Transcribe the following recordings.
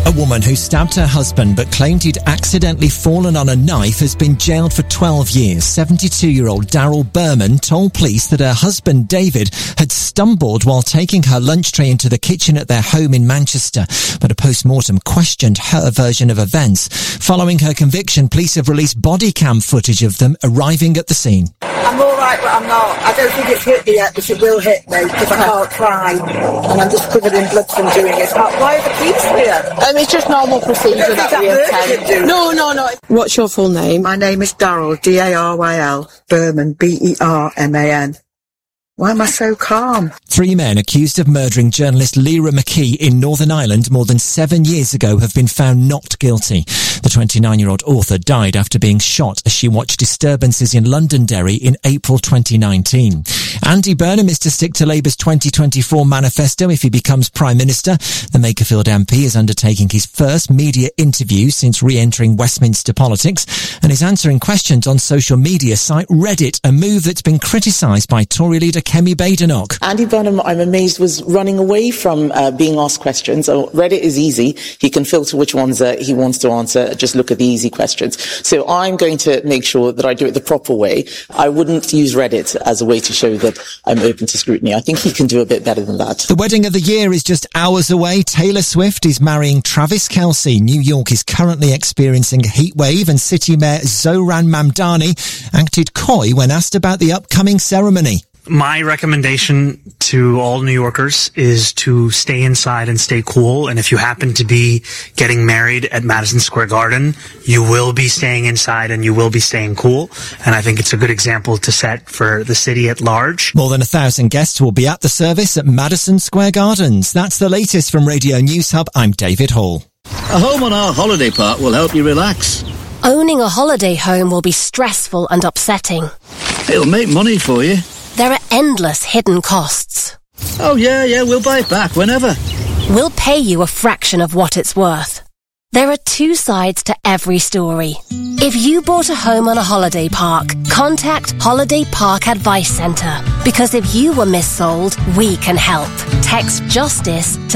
A woman who stabbed her husband but claimed he'd accidentally fallen on a knife has been jailed for 12 years. 72-year-old Daryl Berman told police that her husband David had stumbled while taking her lunch tray into the kitchen at their home in Manchester, but a post-mortem questioned her version of events. Following her conviction, police have released body cam footage of them arriving at the scene. I'm all right, but I'm not. I don't think it's hit me yet, but it will hit me because I can't cry, and I'm just covered in blood from doing it. Why are the police here? It's just normal procedure that we attend. No. What's your full name? My name is Daryl, D-A-R-Y-L, Berman, B-E-R-M-A-N. Why am I so calm? 3 men accused of murdering journalist Lyra McKee in Northern Ireland more than 7 years ago have been found not guilty. The 29-year-old author died after being shot as she watched disturbances in Londonderry in April 2019. Andy Burnham is to stick to Labour's 2024 manifesto if he becomes Prime Minister. The Makerfield MP is undertaking his first media interview since re-entering Westminster politics and is answering questions on social media site Reddit, a move that's been criticised by Tory leader Kemi Badenoch. Andy Burnham, I'm amazed, was running away from being asked questions. Reddit is easy. He can filter which ones he wants to answer. Just look at the easy questions. So I'm going to make sure that I do it the proper way. I wouldn't use Reddit as a way to show that I'm open to scrutiny. I think he can do a bit better than that. The wedding of the year is just hours away. Taylor Swift is marrying Travis Kelce. New York is currently experiencing a heat wave, and City Mayor Zohran Mamdani acted coy when asked about the upcoming ceremony. My recommendation to all New Yorkers is to stay inside and stay cool. And if you happen to be getting married at Madison Square Garden, you will be staying inside and you will be staying cool. And I think it's a good example to set for the city at large. More than 1,000 guests will be at the service at Madison Square Gardens. That's the latest from Radio News Hub. I'm David Hall. A home on our holiday park will help you relax. Owning a holiday home will be stressful and upsetting. It'll make money for you. There are endless hidden costs. Oh, yeah, we'll buy it back whenever. We'll pay you a fraction of what it's worth. There are two sides to every story. If you bought a home on a holiday park, contact Holiday Park Advice Centre. Because if you were missold, we can help. Text JUSTICE to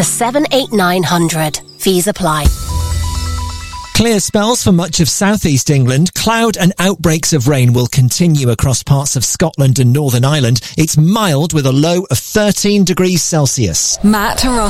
78900. Fees apply. Clear spells for much of southeast England. Cloud and outbreaks of rain will continue across parts of Scotland and Northern Ireland. It's mild with a low of 13 degrees Celsius. Matt Ross.